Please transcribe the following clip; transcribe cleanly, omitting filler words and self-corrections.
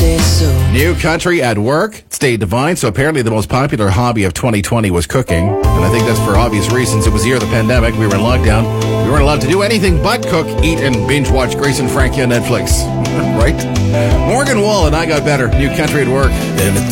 New country at work stayed divine. So apparently the most popular hobby of 2020 was cooking. And I think that's for obvious reasons. It was the year of the pandemic. We were in lockdown. We weren't allowed to do anything but cook, eat, and binge watch Grace and Frankie on Netflix. Right? Morgan Wall and I Got Better. New country at work.